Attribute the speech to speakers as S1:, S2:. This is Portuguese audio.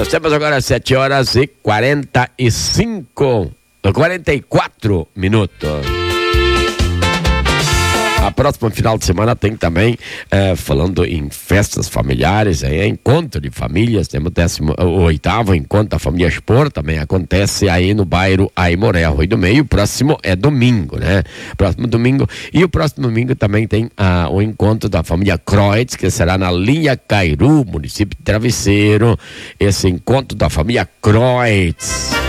S1: Nós temos agora 7h44 minutos. A próxima final de semana tem também, falando em festas familiares, encontro de famílias, temos o 8º encontro da família Spor, também acontece aí no bairro Aimoré, Rui do Meio. O próximo é domingo, né? Próximo domingo. E o próximo domingo também tem o encontro da família Kreutz, que será na linha Cairu, município de Travesseiro. Esse encontro da família Kreutz.